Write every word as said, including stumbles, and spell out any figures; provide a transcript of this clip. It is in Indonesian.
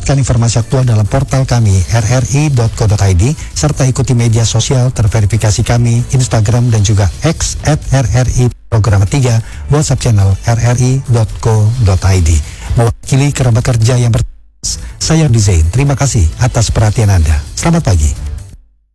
Dapatkan informasi aktual dalam portal kami r r i dot co dot i d serta ikuti media sosial terverifikasi kami Instagram dan juga X at r r i program tiga, WhatsApp channel r r i dot co dot i d. Mewakili kerabat kerja yang bertugas, saya Abdi Zain. Terima kasih atas perhatian Anda. Selamat pagi.